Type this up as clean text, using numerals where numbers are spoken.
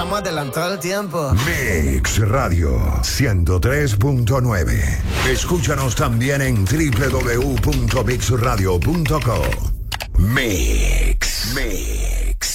estamos adelantados al tiempo. Mix Radio 103.9. Escúchanos también en www.mixradio.co. Mix.